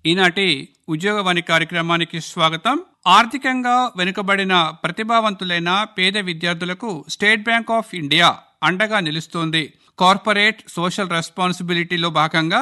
ఈనాటి ఉద్యోగవాణి కార్యక్రమానికి స్వాగతం. ఆర్థికంగా వెనుకబడిన ప్రతిభావంతులైన పేద విద్యార్థులకు స్టేట్ బ్యాంక్ ఆఫ్ ఇండియా అండగా నిలుస్తోంది. కార్పొరేట్ సోషల్ రెస్పాన్సిబిలిటీలో భాగంగా